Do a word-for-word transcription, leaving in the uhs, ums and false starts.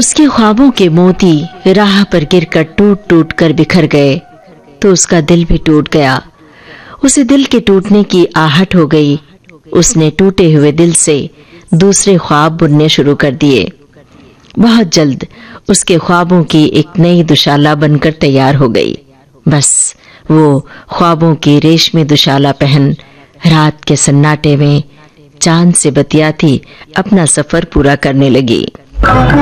उसके ख्वाबों के मोती राह पर गिरकर टूट टूट कर बिखर गए तो उसका दिल भी टूट गया। उसे दिल के टूटने की आहट हो गई। उसने टूटे हुए दिल से दूसरे ख्वाब बुनने शुरू कर दिए। बहुत जल्द उसके ख्वाबों की एक नई दुशाला बनकर तैयार हो गई। बस वो ख्वाबों की रेशमी दुशाला पहन रात के सन्नाटे में चांद से बतियाती अपना सफर पूरा करने लगी।